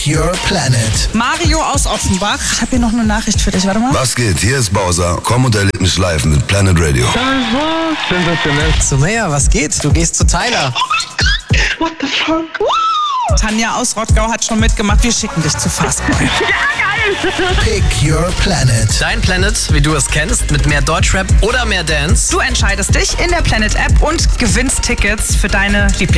Your Planet. Mario aus Offenbach. Ich habe hier noch eine Nachricht für dich. Warte mal. Was geht? Hier ist Bowser. Komm und erleb mich live mit Planet Radio. Sensationell. Sumaya, was geht? Du gehst zu Tyler. What the fuck? Tanja aus Rottgau hat schon mitgemacht. Wir schicken dich zu Fastboy. Pick Your Planet. Dein Planet, wie du es kennst, mit mehr Deutschrap oder mehr Dance. Du entscheidest dich in der Planet App und gewinnst Tickets für deine Lieblings